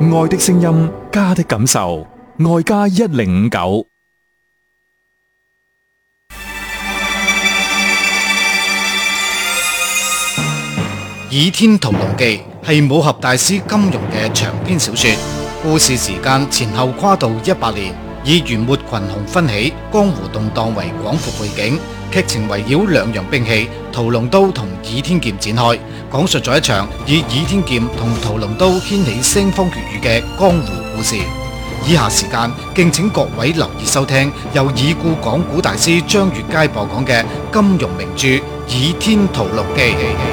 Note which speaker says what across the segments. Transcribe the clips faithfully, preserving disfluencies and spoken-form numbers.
Speaker 1: 愛的聲音，家的感受，愛家一零五九。
Speaker 2: 《倚天屠龍記》係武俠大師金庸嘅長篇小說，故事時間前後跨度一百年，以元末群雄紛起、江湖動盪為廣闊背景，劇情圍繞兩樣兵器屠龍刀同倚天劍展開，講述咗一場以倚天劍同屠龍刀掀起腥風血雨嘅江湖故事。以下時間敬請各位留意收聽由已故講古大師張月佳播講嘅金庸名著《倚天屠龍記》。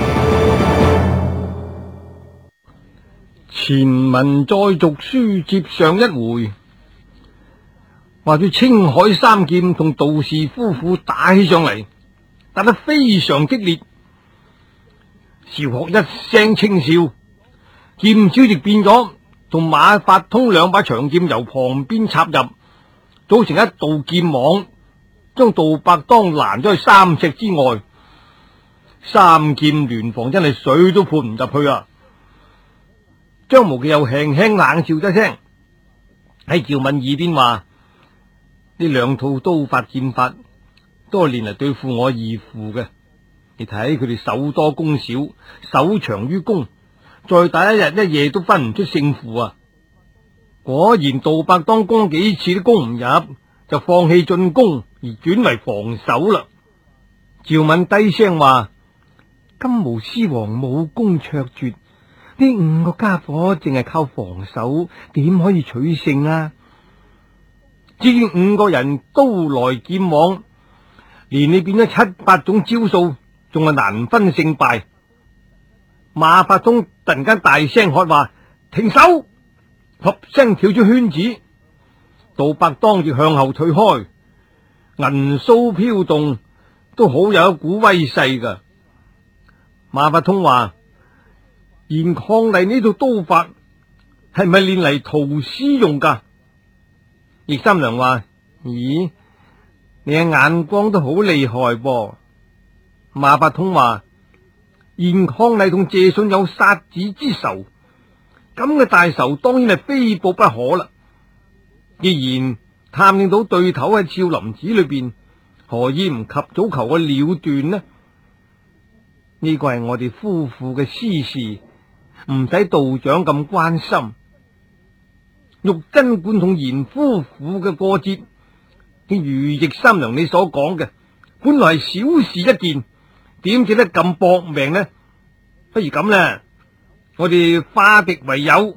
Speaker 3: 前文再續，書接上一回，話住青海三劍同杜氏夫婦打起上嚟，打得非常激烈。邵學一聲輕笑，劍鞘亦變咗，同馬法通兩把長劍由旁邊插入，組成一道劍網，將杜伯當攔咗去三尺之外。三劍聯防真係水都潑唔入去啊！張無忌又輕輕冷笑咗聲，喺趙敏耳邊話：呢兩套刀法劍法都係練嚟對付我義父嘅。你睇佢哋手多攻少，手長於攻，再打一日一夜都分唔出勝負啊！果然杜伯當攻幾次都攻唔入，就放棄進攻而轉為防守啦。趙敏低聲話：金毛獅王武功卓絕，呢五個家伙淨係靠防守，點可以取勝啊？至於五個人刀來劍往，連你變咗七八種招數，仲係難分勝敗。馬法通突然間大聲喝話：停手！合聲跳出圈子，杜伯當亦向後退開，銀鬚飄動，都好有一股威勢噶。馬法通話：嚴抗麗呢套刀法係咪練嚟屠師用噶？易三娘話：咦，你嘅眼光都好厲害噃。馬法通話：嚴抗麗同謝遜有殺子之仇，咁嘅大仇當然係非報不可啦。既然探聽到對頭喺少林寺裏邊，何以唔及早求個了斷呢？呢個係我哋夫婦嘅私事，唔使道長咁關心。玉珍觀同嚴夫婦嘅過節，正如易三娘你所講嘅，本來係小事一件，點值得咁搏命呢？不如咁啦，我哋化敵為友。